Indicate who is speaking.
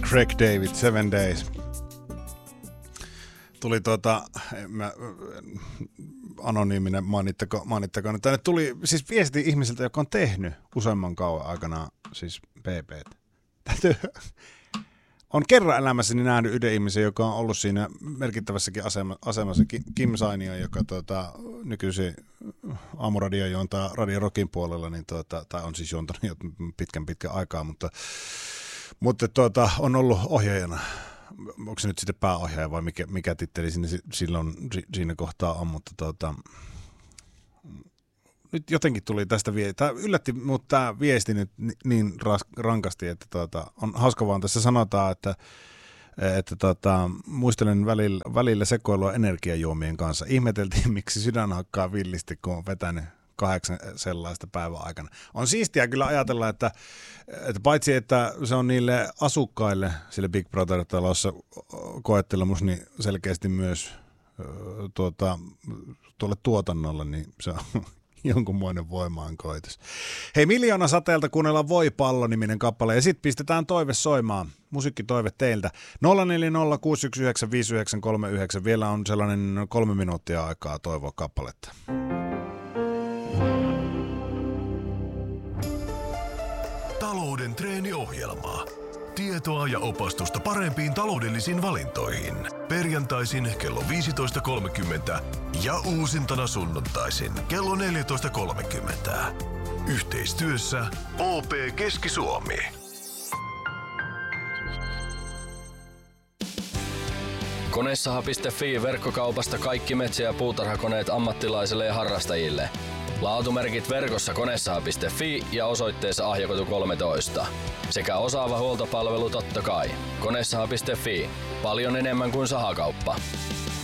Speaker 1: Craig David, 7 Days. Tuli anonyyminen mainittakoon. Tänne tuli siis viesti ihmiseltä, joka on tehnyt useamman kauan aikana siis PP:tä. On kerran elämässäni nähnyt yhden ihmisen, joka on ollut siinä merkittävässäkin asemassa, Kim Sainio, joka nykyisin aamuradio juontaa Radio Rockin puolella, niin tai on siis juontanut jo pitkän aikaa, mutta on ollut ohjaajana. Onko se nyt sitten pääohjaaja vai mikä titteli siinä kohtaa on, mutta nyt jotenkin tuli tästä tämä yllätti mut tämä viesti nyt niin rankasti, että on hauska vaan tässä sanotaan, että muistelen välillä sekoilua energiajuomien kanssa. Ihmeteltiin, miksi sydän hakkaa villisti, kun on vetänyt 8 sellaista päivän aikana. On siistiä kyllä ajatella, että paitsi että se on niille asukkaille sille Big Brother-talossa koettelemus, niin selkeästi myös tuolle tuotannolle, niin se on jonkunmoinen voimaankoitus. Hei, Miljoona sateelta kuunnellaan Voi pallo-niminen kappale ja sitten pistetään toive soimaan. Musiikkitoive teiltä. 0406195939. Vielä on sellainen 3 minuuttia aikaa toivoa kappaletta.
Speaker 2: Talouden treeniohjelma. Tietoa ja opastusta parempiin taloudellisiin valintoihin. Perjantaisin kello 15.30 ja uusintana sunnuntaisin kello 14.30. Yhteistyössä OP Keski-Suomi.
Speaker 3: Konesaha.fi verkkokaupasta kaikki metsä- ja puutarhakoneet ammattilaisille ja harrastajille. Laatumerkit verkossa konesaha.fi ja osoitteessa Ahjakotu 13. Sekä osaava huoltopalvelu totta kai. Konesaha.fi. Paljon enemmän kuin sahakauppa.